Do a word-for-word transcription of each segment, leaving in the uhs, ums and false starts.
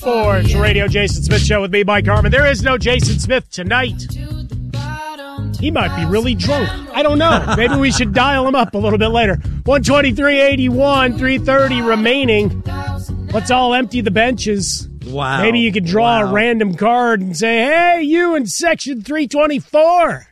Sports Radio, Jason Smith Show with me, Mike Harmon. There is no Jason Smith tonight. He might be really drunk. I don't know. Maybe we should dial him up a little bit later. one twenty-three eighty-one, three thirty remaining. Let's all empty the benches. Wow. Maybe you could draw wow. a random card and say, hey, you in section three twenty-four.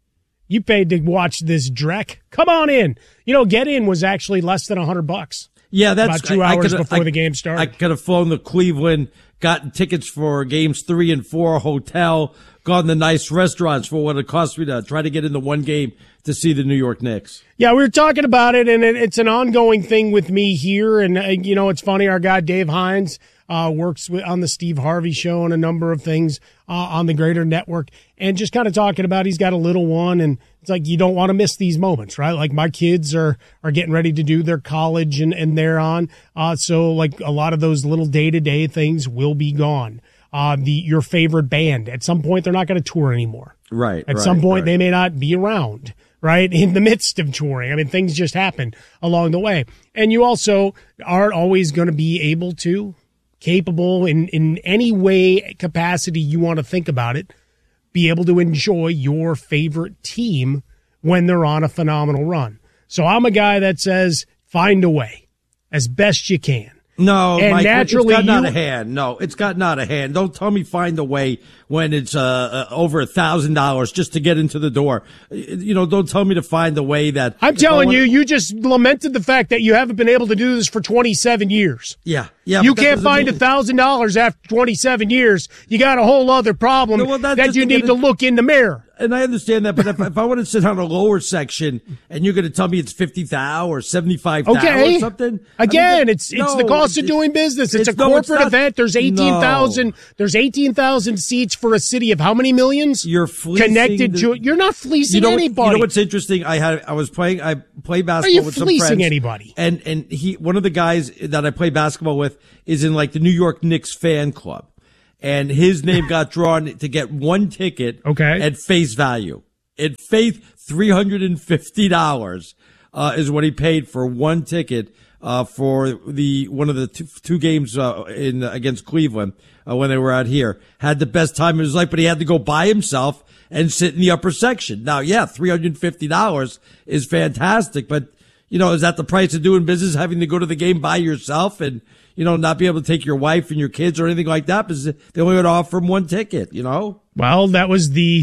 You paid to watch this Drek. Come on in. You know, get in was actually less than one hundred bucks. Yeah, that's about two I, hours I before I, the game started. I could have flown to Cleveland, gotten tickets for games three and four, hotel, gone to nice restaurants for what it cost me to try to get into one game to see the New York Knicks. Yeah, we were talking about it, and it, it's an ongoing thing with me here. And, uh, you know, it's funny, our guy Dave Hines uh, works with, on the Steve Harvey Show and a number of things uh, on the Greater Network. And just kind of talking about he's got a little one, and it's like you don't want to miss these moments, right? Like my kids are are getting ready to do their college, and, and they're on. Uh, so, like, a lot of those little day-to-day things will be gone. Uh, the your favorite band, at some point, they're not going to tour anymore. Right. At right, some point, right. they may not be around, right, in the midst of touring. I mean, things just happen along the way. And you also aren't always going to be able to, capable in, in any way, capacity you want to think about it, be able to enjoy your favorite team when they're on a phenomenal run. So I'm a guy that says, find a way as best you can. No, and Mike, naturally, it's gotten you, out of hand. No, it's gotten out of hand. Don't tell me find a way when it's uh, uh over a thousand dollars just to get into the door. You know, don't tell me to find a way that I'm telling wanna, you, you just lamented the fact that you haven't been able to do this for twenty-seven years. Yeah, yeah. You can't find a thousand dollars after twenty-seven years. You got a whole other problem no, well, that you need to look in the mirror. And I understand that, but if, if I want to sit on a lower section and you're going to tell me it's fifty thousand or seventy-five thousand okay. or something. Again, I mean, it's, it's no, the cost of it, doing business. It's, it's a corporate no, it's event. There's eighteen thousand. No. There's eighteen thousand seats for a city of how many millions? You're fleecing connected the, to it. You're not fleecing you know, anybody. You know what's interesting? I had I was playing I play basketball Are you with some friends. fleecing anybody? And and he one of the guys that I play basketball with is in like the New York Knicks fan club. And his name got drawn to get one ticket okay. at face value. At faith, three hundred fifty dollars uh, is what he paid for one ticket uh, for the one of the two, two games uh, in against Cleveland uh, when they were out here. Had the best time of his life, but he had to go by himself and sit in the upper section. Now, yeah, three hundred fifty dollars is fantastic, but, you know, is that the price of doing business, having to go to the game by yourself and, you know, not be able to take your wife and your kids or anything like that because they only would offer him one ticket, you know? Well, that was the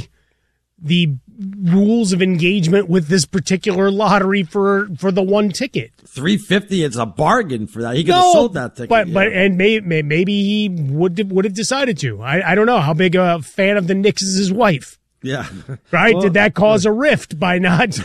the rules of engagement with this particular lottery for, for the one ticket. three fifty it's a bargain for that. He could no, have sold that ticket. But, yeah. but, and may, may, maybe he would, would have decided to. I, I don't know how big a fan of the Knicks is his wife. Yeah. Right? Well, Did that cause a rift by not,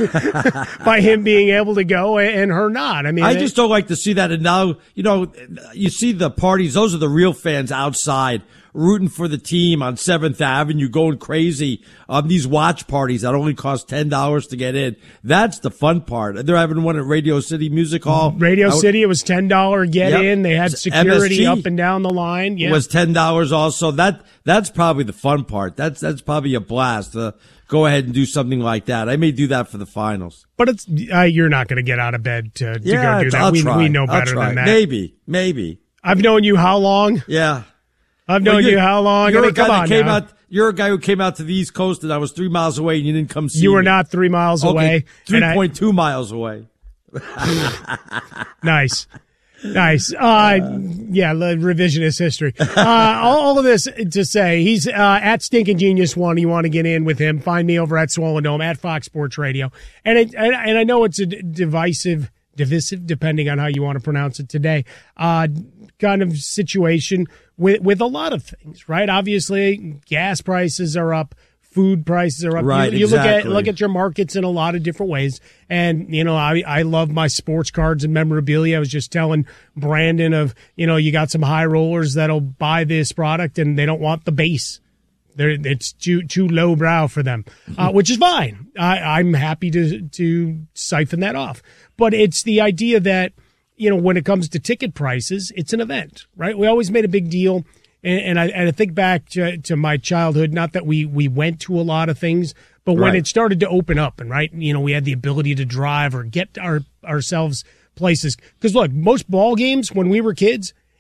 by him being able to go and her not? I mean, I just don't like to see that. And now, you know, you see the parties. Those are the real fans outside rooting for the team on seventh Avenue, going crazy. Um, these watch parties that only cost ten dollars to get in. That's the fun part. They're having one at Radio City Music Hall. Radio w- City, it was ten dollars get yep. in. They had security M S G up and down the line. Yeah. It was ten dollars also. That, that's probably the fun part. That's, that's probably a blast to go ahead and do something like that. I may do that for the finals. But it's, uh, you're not going to get out of bed to, to yeah, go do that. I'll We, try. we know I'll better try. than that. Maybe, maybe. I've known you how long? Yeah. I've known well, you how long? You're I mean, a guy come that on came now. out. You're a guy who came out to the East Coast, and I was three miles away, and you didn't come see You were me. not three miles okay, away. Three point two miles away. Nice. Nice. Uh, yeah, revisionist history. Uh, all, all of this to say, he's uh, at Stinking Genius One. You want to get in with him? Find me over at Swollen Dome at Fox Sports Radio. And it, and, and I know it's a d- divisive, divisive, depending on how you want to pronounce it today. Uh, kind of situation with with a lot of things, right? Obviously, gas prices are up. Food prices are up. Right, you, you exactly. look at look at your markets in a lot of different ways. And, you know, I, I love my sports cards and memorabilia. I was just telling Brandon of, you know, you got some high rollers that'll buy this product and they don't want the base. They're, it's too too low brow for them, uh, which is fine. I, I'm happy to to siphon that off. But it's the idea that, you know, when it comes to ticket prices, it's an event, right? We always made a big deal. And, and, I, and I think back to, to my childhood, not that we, we went to a lot of things, but when right. it started to open up and, right, you know, we had the ability to drive or get our ourselves places. Because, look, most ball games when we were kids,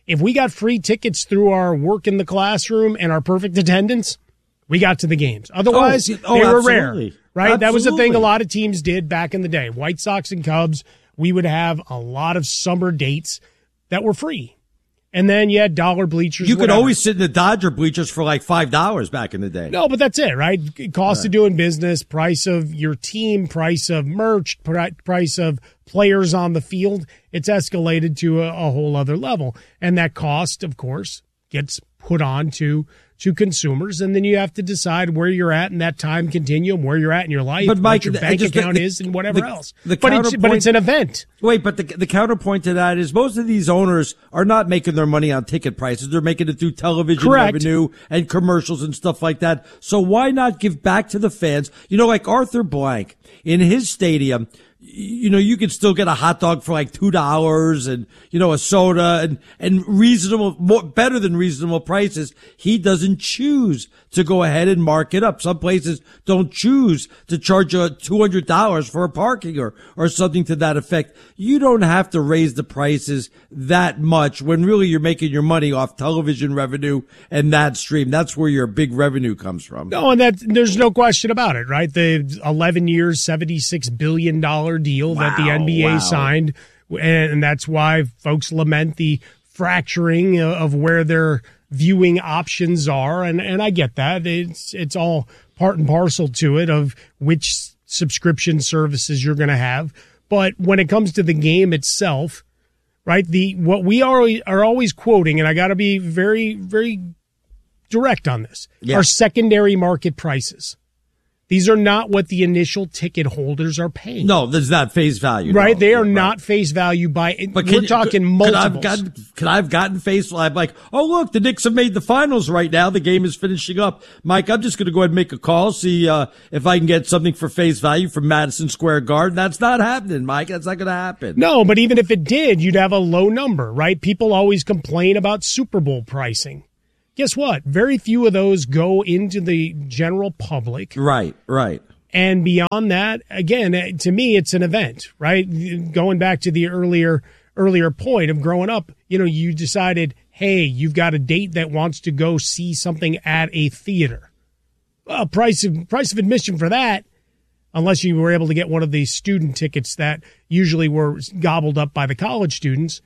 If we got free tickets through our work in the classroom and our perfect attendance, we got to the games. Otherwise, oh, oh, they were absolutely. rare, right? Absolutely. That was the thing a lot of teams did back in the day. White Sox and Cubs, we would have a lot of summer dates that were free. And then you had dollar bleachers. You could whatever. always sit in the Dodger bleachers for like five dollars back in the day. No, but that's it, right? Cost right. of doing business, price of your team, price of merch, price of players on the field. It's escalated to a, a whole other level. And that cost, of course, gets put on to, to consumers. And then you have to decide where you're at in that time continuum, where you're at in your life, but Mike, what your bank just, account the, is, and whatever the, else. The but, it's, but it's an event. Wait, but the, the counterpoint to that is most of these owners are not making their money on ticket prices. They're making it through television Correct. revenue and commercials and stuff like that. So why not give back to the fans? You know, like Arthur Blank in his stadium, you know, you could still get a hot dog for like two dollars and, you know, a soda and, and reasonable, more, better than reasonable prices. He doesn't choose to go ahead and mark it up. Some places don't choose to charge you two hundred dollars for a parking or, or something to that effect. You don't have to raise the prices that much when really you're making your money off television revenue and that stream. That's where your big revenue comes from. No, and that there's no question about it, right? The eleven years, seventy-six billion dollars deal wow, that the N B A wow. signed, and that's why folks lament the fracturing of where their viewing options are, and and I get that. It's it's all part and parcel to it of which subscription services you're going to have. But when it comes to the game itself, right, the what we are, are always quoting, and I got to be very, very direct on this, yeah. are secondary market prices. These are not what the initial ticket holders are paying. No, there's not face value. Right? No. They are right. not face value by, but we're can, talking could, multiples. Could I've, gotten, could I have gotten face value? I'm like, oh, look, the Knicks have made the finals right now. The game is finishing up. Mike, I'm just going to go ahead and make a call, see uh, if I can get something for face value from Madison Square Garden. That's not happening, Mike. That's not going to happen. No, but even if it did, you'd have a low number, right? People always complain about Super Bowl pricing. Guess what? Very few of those go into the general public. Right, right. And beyond that, again, to me, it's an event, right? Going back to the earlier earlier point of growing up, you know, you decided, hey, you've got a date that wants to go see something at a theater. Well, price of price of admission for that, unless you were able to get one of these student tickets that usually were gobbled up by the college students,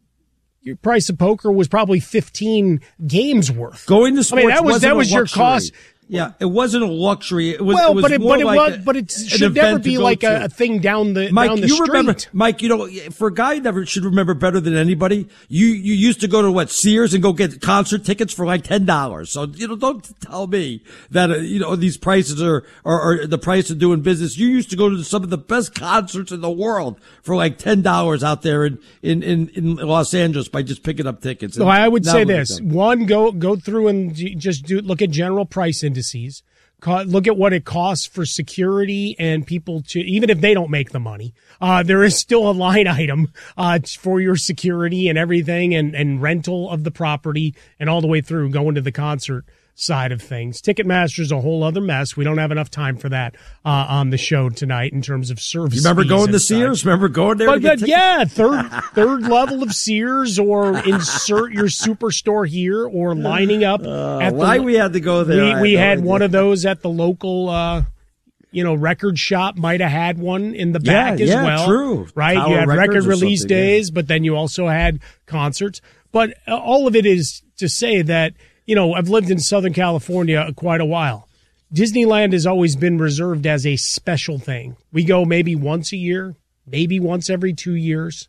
your price of poker was probably fifteen games worth. Going to sports I mean, that was that was your luxury. cost. Yeah, it wasn't a luxury. It was, well, it was but it, more but it like was, a, but it should never be like a, a thing down the Mike, down the you street. Remember, Mike, you know, for a guy who never should remember better than anybody, you you used to go to what Sears and go get concert tickets for like ten dollars. So you know, don't tell me that uh, you know these prices are, are are the price of doing business. You used to go to some of the best concerts in the world for like ten dollars out there in in in, in Los Angeles by just picking up tickets. So I would say this: one, go go through and just do look at general price indices. Look at what it costs for security and people to, even if they don't make the money, uh, there is still a line item, uh, for your security and everything and, and rental of the property and all the way through going to the concert side of things. Ticketmaster's a whole other mess. We don't have enough time for that, uh, on the show tonight in terms of service. You remember going to Sears? Such. Remember going there? But, to get but yeah, third, third level of Sears or insert your superstore here or lining up uh, at the, why we had to go there. We, we had idea. one of those at the local, uh, you know, record shop might have had one in the back yeah, as yeah, well. True. Right? Tower you had record release days, yeah. but then you also had concerts. But all of it is to say that, you know, I've lived in Southern California quite a while. Disneyland has always been reserved as a special thing. We go maybe once a year, maybe once every two years.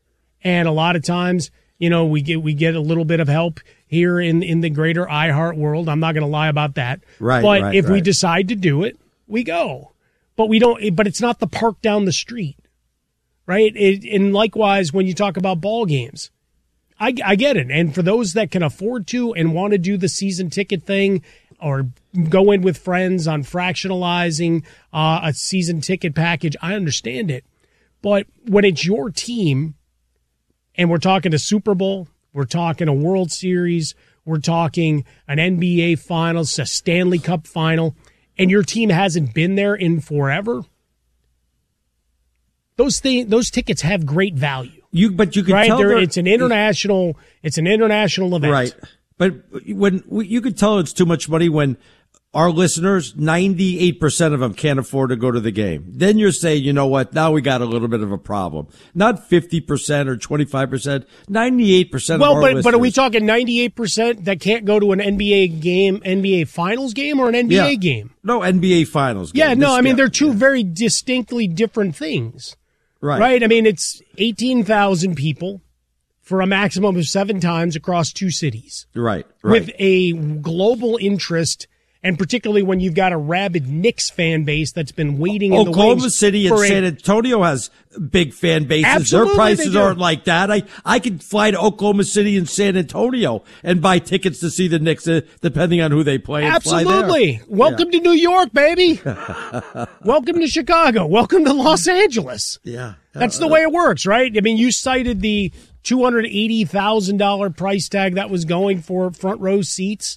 And a lot of times, you know, we get we get a little bit of help here in, in the greater iHeart world. I'm not going to lie about that. Right, but right, if right. we decide to do it, we go. But we don't. But it's not the park down the street, right? It, and likewise, when you talk about ball games, I, I get it. And for those that can afford to and want to do the season ticket thing or go in with friends on fractionalizing uh, a season ticket package, I understand it. But when it's your team and we're talking a Super Bowl, we're talking a World Series, we're talking an N B A Finals, a Stanley Cup Final, and your team hasn't been there in forever, those thing, those tickets have great value. You, but you can right? tell There, it's an international. It's an international event, right? But when you can tell it's too much money when our listeners, ninety-eight percent of them can't afford to go to the game. Then you're saying, you know what? Now we got a little bit of a problem. Not fifty percent or twenty-five percent, ninety-eight percent well, of our but, listeners. But are we talking ninety-eight percent that can't go to an N B A game, N B A Finals game, or an N B A yeah. game? No, N B A Finals game. Yeah, no, This I mean, guy, they're two yeah. very distinctly different things. Right. Right? I mean, it's eighteen thousand people for a maximum of seven times across two cities. Right, right. With a global interest. And particularly when you've got a rabid Knicks fan base that's been waiting in the wings. Oklahoma City and for San a, Antonio has big fan bases. Absolutely Their prices they do. aren't like that. I, I could fly to Oklahoma City and San Antonio and buy tickets to see the Knicks, uh, depending on who they play. And Absolutely. Fly there. Welcome yeah. to New York, baby. Welcome to Chicago. Welcome to Los Angeles. Yeah. That's the way it works, right? I mean, you cited the two hundred eighty thousand dollars price tag that was going for front row seats.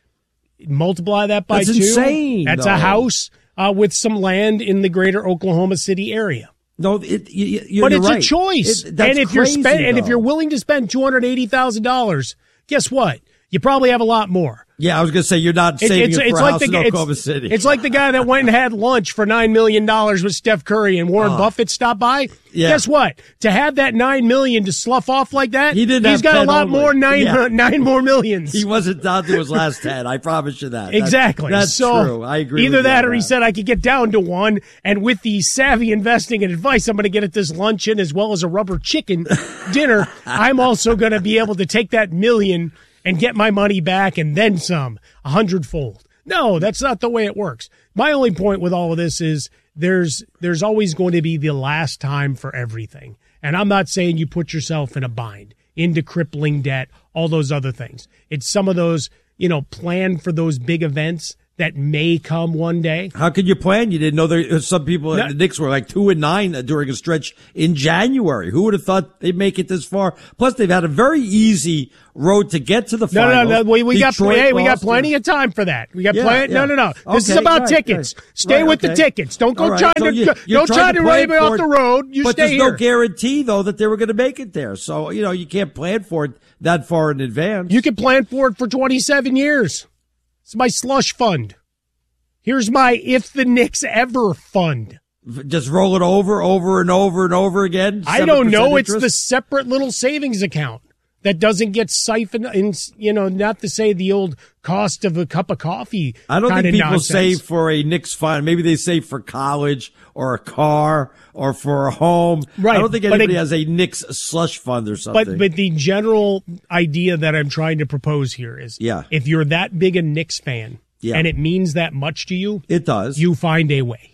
Multiply that by That's two. insane, That's though. a house uh, with some land in the greater Oklahoma City area. No, it, you, you're, but you're it's right. a choice. It, that's and if crazy, you're spend, and if though. you're willing to spend two hundred eighty thousand dollars, guess what? You probably have a lot more. Yeah, I was going to say you're not saving it's, it for it's a like house the, in Oklahoma it's, City. It's like the guy that went and had lunch for nine million dollars with Steph Curry and Warren Oh. Buffett stopped by. Yeah. Guess what? To have that nine million dollars to slough off like that, He didn't he's have got a ten lot only. more nine, Yeah. uh, nine more millions. He wasn't down to his last ten. I promise you that. That's- Exactly. That's, so true. I agree. Either with that you or on he said I could get down to one, and with the savvy investing and advice I'm going to get at this luncheon as well as a rubber chicken dinner, I'm also going to be able to take that million and get my money back and then some, a hundredfold. No, that's not the way it works. My only point with all of this is there's there's always going to be the last time for everything. And I'm not saying you put yourself in a bind, into crippling debt, all those other things. It's some of those, you know, plan for those big events that may come one day. How could you plan? You didn't know there. Some people, No. the Knicks were like two and nine during a stretch in January. Who would have thought they'd make it this far? Plus, they've had a very easy road to get to the No, finals. no, no. We, we got Detroit hey, we got lost plenty to- of time for that. We got Yeah, plenty. yeah. No, no, no. This is Okay, about right, tickets. right. Stay Right, with the okay. tickets. Don't go All right, trying so to you- go- you're don't try trying to plan rave me for off it, the road. You but stay there's here. no guarantee though that they were going to make it there. So you know you can't plan for it that far in advance. You can plan for it for twenty-seven years. It's my slush fund. Here's my if the Knicks ever fund. just roll it over, over and over and over again. I don't know. It's the interest? separate little savings account that doesn't get siphoned in, you know, not to say the old cost of a cup of coffee. I don't kind think of people nonsense. save for a Knicks fund. Maybe they save for college or a car or for a home. Right, I don't think but anybody it- has a Knicks slush fund or something. But but the general idea that I'm trying to propose here is, Yeah. if you're that big a Knicks fan, Yeah. and it means that much to you, it does. you find a way,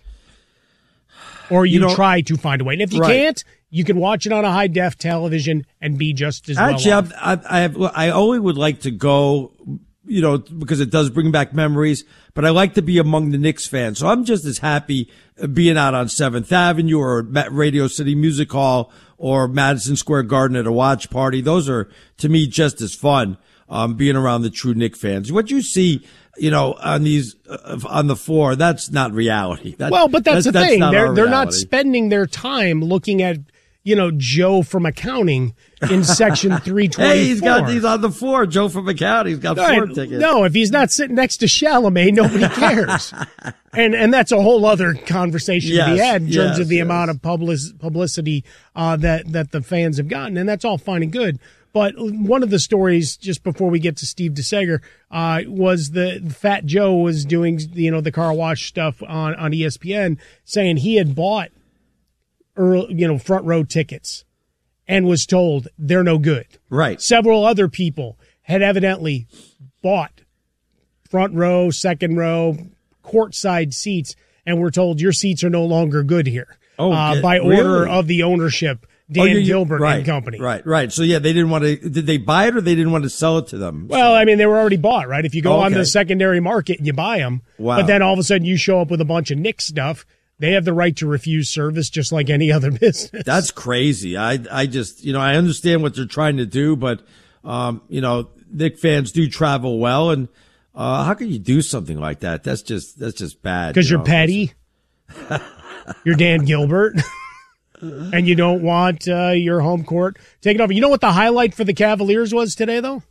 or you, You know- try to find a way. And if you Right. can't, you can watch it on a high def television and be just as Actually, well. I'm, I, I have. I only would like to go, you know, because it does bring back memories. But I like to be among the Knicks fans, so I'm just as happy being out on Seventh Avenue or at Radio City Music Hall or Madison Square Garden at a watch party. Those are to me just as fun. Um, being around the true Knicks fans. What you see, you know, on these uh, on the floor, that's not reality. That, Well, but that's, that- the thing. not They're our they're not reality. spending their time looking at, you know, Joe from accounting in section three twenty-four. Hey, he's got these on the floor. Joe from McCown. He's got Right. four tickets. No, if he's not sitting next to Chalamet, nobody cares. and and that's a whole other conversation to be Yes, had in terms yes, of the yes. amount of public, publicity uh, that that the fans have gotten, and that's all fine and good. But one of the stories, just before we get to Steve DeSager, uh, was the Fat Joe was doing, you know, the car wash stuff on, on E S P N, saying he had bought, early, you know, front row tickets and was told they're no good. Right. Several other people had evidently bought front row, second row, courtside seats, and were told your seats are no longer good here. Oh, uh, good. by order Really? of the ownership, Dan Oh, you- you- Gilbert right, and company. Right, right. So yeah, they didn't want to. Did they buy it or they didn't want to sell it to them? Well, I mean, they were already bought, right? If you go on Okay. the secondary market and you buy them, Wow. but then all of a sudden you show up with a bunch of Knicks stuff, they have the right to refuse service just like any other business. That's crazy. I, I just, you know, I understand what they're trying to do, but, um, you know, Knick fans do travel well, and uh, how can you do something like that? That's just, that's just bad. Because you you're know? petty. You're Dan Gilbert. and you don't want uh, your home court taken over. You know what the highlight for the Cavaliers was today, though?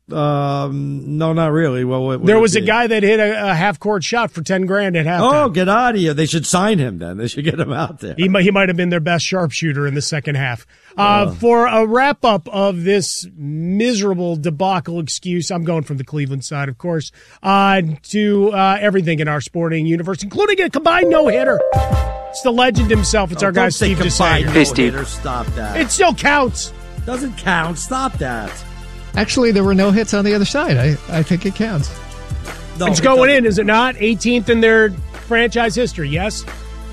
Um, no, not really. Well, what, what there was a guy that hit a, a half-court shot for ten grand at halftime. Oh, get out of here! They should sign him. Then they should get him out there. He might, he might have been their best sharpshooter in the second half. Uh, oh. For a wrap-up of this miserable debacle excuse, I'm going from the Cleveland side, of course, uh, to uh, everything in our sporting universe, including a combined no-hitter. It's the legend himself. It's oh, our guy Steve DeSager. Hey, Steve. Stop that. It still counts. Doesn't count. Stop that. Actually, there were no hits on the other side. I, I think it counts. No, it's it going doesn't. in, is it not? eighteenth in their franchise history, yes?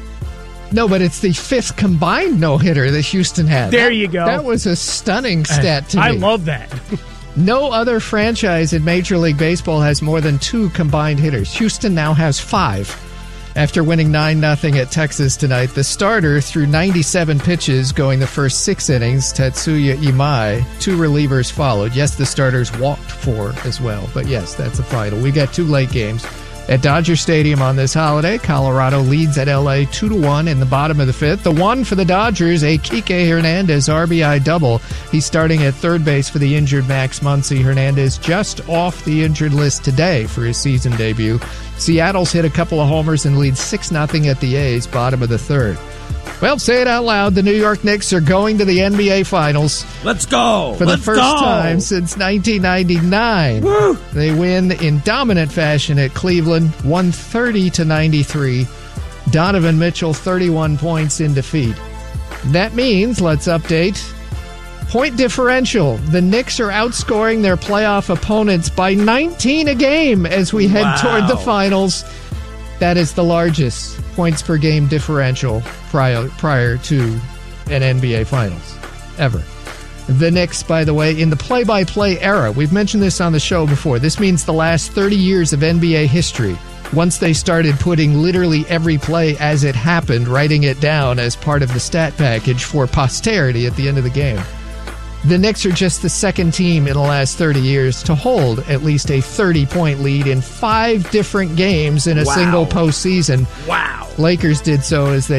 No, but it's the fifth combined no-hitter that Houston had. There that, you go. That was a stunning stat to I me. I love that. No other franchise in Major League Baseball has more than two combined hitters. Houston now has five. After winning nine nothing at Texas tonight, the starter threw ninety-seven pitches going the first six innings, Tetsuya Imai. Two relievers followed. Yes, the starters walked four as well, but yes, that's the final. We got two late games. At Dodger Stadium on this holiday, Colorado leads at L A two to one in the bottom of the fifth. The one for the Dodgers, a Kike Hernandez R B I double. He's starting at third base for the injured Max Muncy. Hernandez just off the injured list today for his season debut. Seattle's hit a couple of homers and leads six nothing at the A's, bottom of the third. Well, say it out loud. The New York Knicks are going to the N B A Finals. Let's go. For the Let's first go. time since nineteen ninety-nine. Woo. They win in dominant fashion at Cleveland, one thirty to ninety-three. Donovan Mitchell, thirty-one points in defeat. That means, let's update, point differential. The Knicks are outscoring their playoff opponents by nineteen a game as we head wow. toward the finals. That is the largest points per game differential prior prior to an N B A Finals ever. The Knicks, by the way, in the play-by-play era, we've mentioned this on the show before. This means the last thirty years of N B A history. Once they started putting literally every play as it happened, writing it down as part of the stat package for posterity at the end of the game. The Knicks are just the second team in the last thirty years to hold at least a thirty-point lead in five different games in a wow. single postseason. Wow. Lakers did so as they